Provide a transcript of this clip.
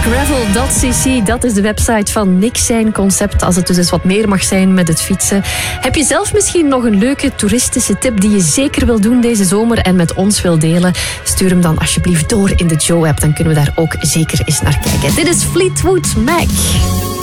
Gravel.cc, dat is de website van Nick zijn concept. Als het dus wat meer mag zijn met het fietsen. Heb je zelf misschien nog een leuke toeristische tip die je zeker wil doen deze zomer en met ons wil delen? Stuur hem dan alsjeblieft door in de Joe-app. Dan kunnen we daar ook zeker eens naar kijken. Dit is Fleetwood Mac.